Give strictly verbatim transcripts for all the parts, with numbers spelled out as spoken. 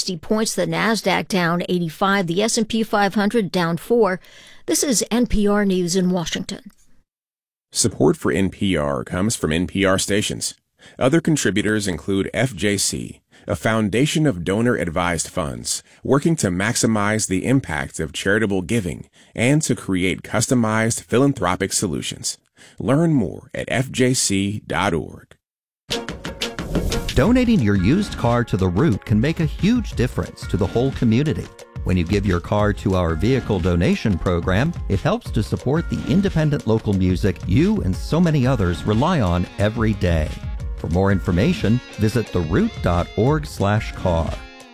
sixty points. The NASDAQ down eighty-five. The S and P five hundred down four. This is N P R News in Washington. Support for N P R comes from N P R stations. Other contributors include F J C, a foundation of donor-advised funds working to maximize the impact of charitable giving and to create customized philanthropic solutions. Learn more at F J C dot org. Donating your used car to The Root can make a huge difference to the whole community. When you give your car to our vehicle donation program, it helps to support the independent local music you and so many others rely on every day. For more information, visit the root dot org slash car.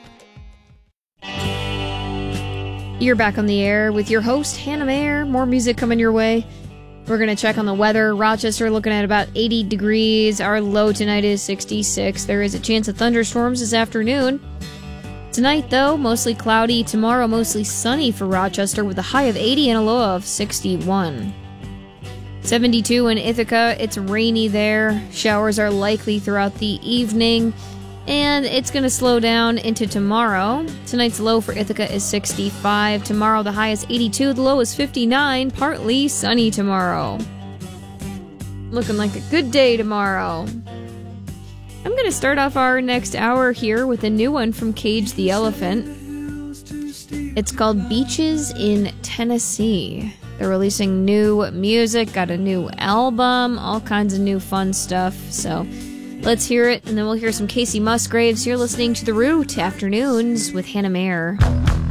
You're back on the air with your host, Hannah Mayer. More music coming your way. We're going to check on the weather. Rochester looking at about eighty degrees. Our low tonight is sixty-six. There is a chance of thunderstorms this afternoon. Tonight, though, mostly cloudy. Tomorrow, mostly sunny for Rochester with a high of eighty and a low of sixty-one. seventy-two in Ithaca. It's rainy there. Showers are likely throughout the evening. And it's going to slow down into tomorrow. Tonight's low for Ithaca is sixty-five. Tomorrow the high is eighty-two. The low is fifty-nine. Partly sunny tomorrow. Looking like a good day tomorrow. I'm going to start off our next hour here with a new one from Cage the Elephant. It's called Beaches in Tennessee. They're releasing new music, got a new album, all kinds of new fun stuff. So let's hear it, and then we'll hear some Casey Musgraves. You're listening to The Root Afternoons with Hannah Mayer.